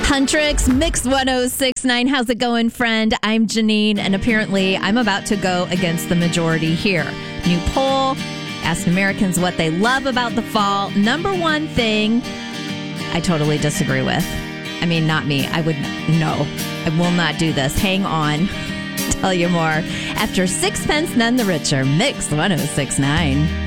Huntrix, Mix 1069. How's it going, friend? I'm Janine, and apparently I'm about to go against the majority here. New poll asked Americans what they love about the fall. Number one thing I totally disagree with. I mean, not me. I will not do this. Hang on. Tell you more after Sixpence None the Richer. Mix 1069.